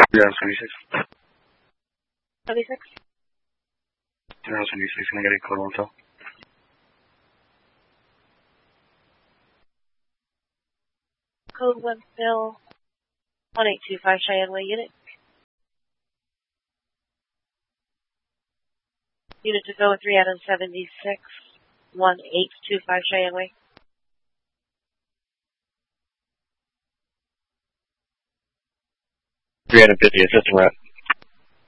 Yeah, 76. 76? Yeah, 76, can I get a code on top? Code 1 Bill 1825 Cheyenne Way unit. Unit to go with 3 Adam 76 1825 Cheyenne Way. $350 assistant rep.